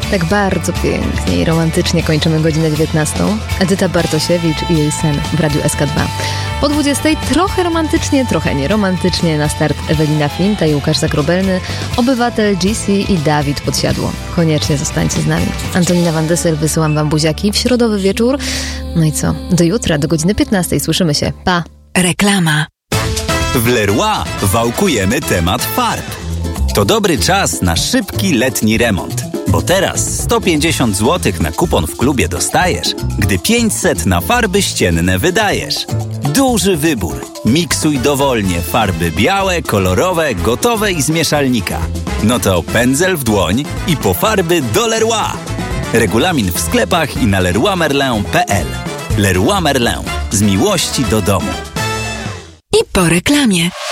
Tak bardzo pięknie i romantycznie kończymy godzinę 19. Edyta Bartosiewicz i jej sen w Radiu SK2. Po 20 trochę romantycznie, trochę nieromantycznie na start Ewelina Flinta i Łukasz Zagrobelny, Obywatel GC i Dawid Podsiadło. Koniecznie zostańcie z nami. Antonina Van Dyssel, wysyłam wam buziaki w środowy wieczór. No i co? Do jutra, do godziny 15. Słyszymy się. Pa! Reklama. W Leroy wałkujemy temat farb. To dobry czas na szybki letni remont, bo teraz 150 zł na kupon w klubie dostajesz, gdy 500 na farby ścienne wydajesz. Duży wybór. Miksuj dowolnie farby białe, kolorowe, gotowe i z mieszalnika. No to pędzel w dłoń i po farby do Leroy. Regulamin w sklepach i na leroymerlin.pl. Leroy Merlin. Z miłości do domu. I po reklamie.